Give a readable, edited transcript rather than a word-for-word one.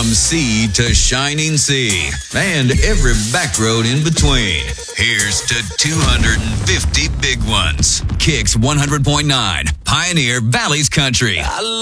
From sea to shining sea and every back road in between. Here's to 250 big ones. Kicks 100.9, Pioneer Valley's Country.